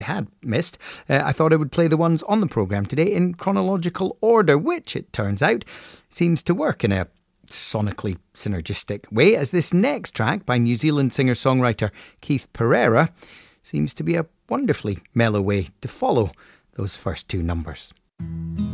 had missed, I thought I would play the ones on the programme today in chronological order, which, it turns out, seems to work in a sonically synergistic way, as this next track by New Zealand singer-songwriter Keith Pereira seems to be a wonderfully mellow way to follow those first two numbers.